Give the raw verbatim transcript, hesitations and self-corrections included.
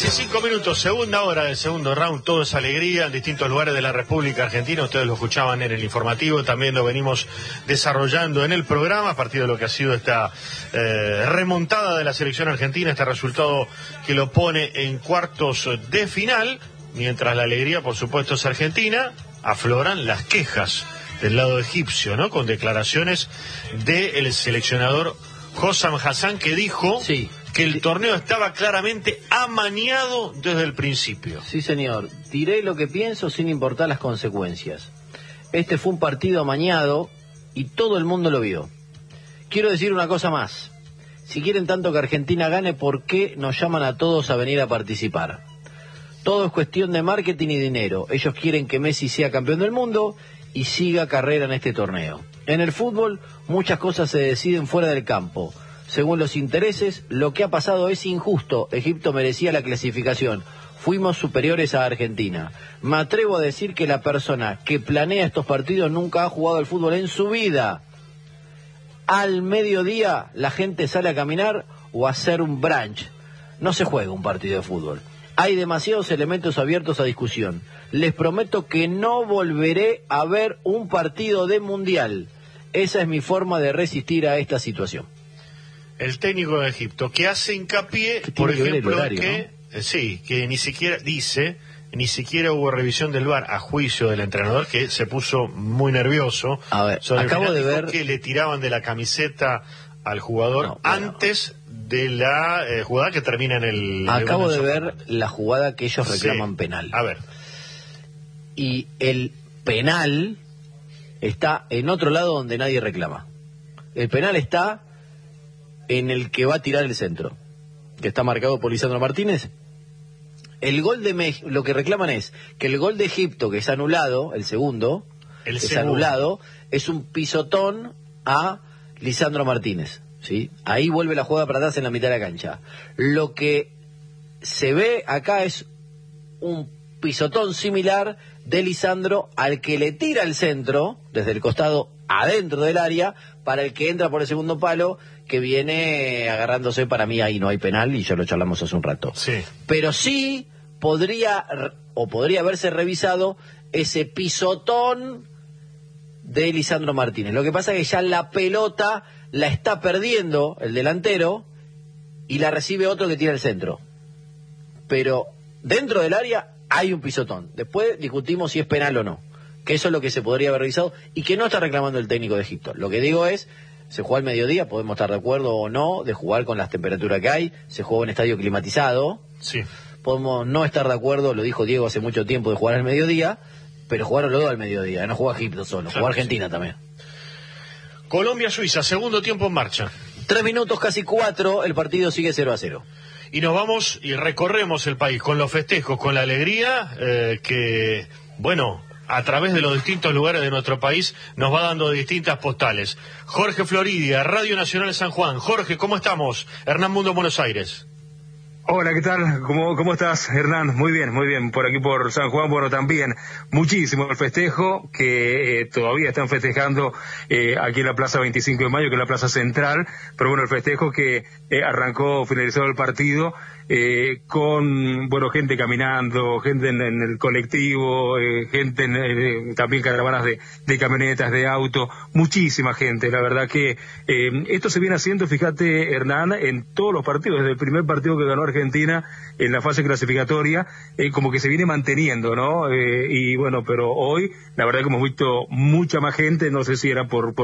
dieciséis minutos, segunda hora del segundo round, todo es alegría en distintos lugares de la República Argentina. Ustedes lo escuchaban en el informativo, también lo venimos desarrollando en el programa a partir de lo que ha sido esta eh, remontada de la selección argentina, este resultado que lo pone en cuartos de final. Mientras la alegría, por supuesto, es argentina, afloran las quejas del lado egipcio, ¿no? Con declaraciones del seleccionador Hossam Hassan, que dijo sí. que el torneo estaba claramente amañado desde el principio. Sí, señor. Diré lo que pienso sin importar las consecuencias. Este fue un partido amañado y todo el mundo lo vio. Quiero decir una cosa más. Si quieren tanto que Argentina gane, ¿por qué nos llaman a todos a venir a participar? Todo es cuestión de marketing y dinero. Ellos quieren que Messi sea campeón del mundo y siga carrera en este torneo. En el fútbol, muchas cosas se deciden fuera del campo. Según los intereses, lo que ha pasado es injusto. Egipto merecía la clasificación. Fuimos superiores a Argentina. Me atrevo a decir que la persona que planea estos partidos nunca ha jugado al fútbol en su vida. Al mediodía, la gente sale a caminar o a hacer un brunch. No se juega un partido de fútbol. Hay demasiados elementos abiertos a discusión. Les prometo que no volveré a ver un partido de mundial. Esa es mi forma de resistir a esta situación. El técnico de Egipto, que hace hincapié, por ejemplo, horario, que ¿no? eh, sí, que ni siquiera dice, ni siquiera hubo revisión del V A R a juicio del entrenador, que se puso muy nervioso. A ver, sobre acabo el de final, ver que le tiraban de la camiseta al jugador no, bueno. antes de la eh, jugada que termina en el... Acabo el de ver la jugada que ellos reclaman sí. penal. A ver. Y el penal está en otro lado donde nadie reclama. El penal está en el que va a tirar el centro, que está marcado por Lisandro Martínez. El gol de México, lo que reclaman es que el gol de Egipto, que es anulado, el segundo, el es segundo. anulado, es un pisotón a Lisandro Martínez. ¿Sí? Ahí vuelve la jugada para atrás en la mitad de la cancha. Lo que se ve acá es un pisotón similar de Lisandro al que le tira el centro desde el costado adentro del área para el que entra por el segundo palo, que viene agarrándose. Para mí ahí no hay penal y ya lo charlamos hace un rato. Sí. Pero sí podría o podría haberse revisado ese pisotón de Lisandro Martínez. Lo que pasa es que ya la pelota la está perdiendo el delantero y la recibe otro que tira el centro. Pero dentro del área hay un pisotón. Después discutimos si es penal o no. Que eso es lo que se podría haber revisado y que no está reclamando el técnico de Egipto. Lo que digo es, se juega al mediodía, podemos estar de acuerdo o no, de jugar con las temperaturas que hay, se juega en estadio climatizado. Sí. Podemos no estar de acuerdo, lo dijo Diego hace mucho tiempo, de jugar al mediodía, pero jugaron los dos al mediodía, no juega Egipto solo, claro, juega Argentina sí. también. Colombia-Suiza, segundo tiempo en marcha. Tres minutos, casi cuatro, el partido sigue cero a cero. Y nos vamos y recorremos el país con los festejos, con la alegría eh, que, bueno, a través de los distintos lugares de nuestro país nos va dando distintas postales. Jorge Floridia, Radio Nacional de San Juan. Jorge, ¿cómo estamos? Hernán Mundo, Buenos Aires. Hola, ¿qué tal? ¿Cómo, cómo estás, Hernán? Muy bien, muy bien. Por aquí por San Juan, bueno, también muchísimo el festejo que eh, todavía están festejando eh, aquí en la Plaza veinticinco de mayo, que es la Plaza Central, pero bueno, el festejo que eh, arrancó, finalizado el partido, eh, con, bueno, gente caminando, gente en, en el colectivo, eh, gente en, eh, también caravanas de, de camionetas, de auto, muchísima gente. La verdad que eh, esto se viene haciendo, fíjate, Hernán, en todos los partidos, desde el primer partido que ganó Argentina en la fase clasificatoria, eh, como que se viene manteniendo, ¿no? Eh, y bueno, pero hoy, la verdad que hemos visto mucha más gente, no sé si era por, por